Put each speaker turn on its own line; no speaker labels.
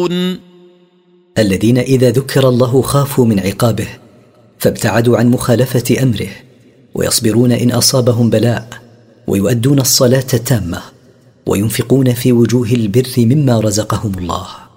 الذين إذا ذكر الله خافوا من عقابه فابتعدوا عن مخالفة أمره، ويصبرون إن أصابهم بلاء، ويؤدون الصلاة التامة، وينفقون في وجوه البر مما رزقهم الله.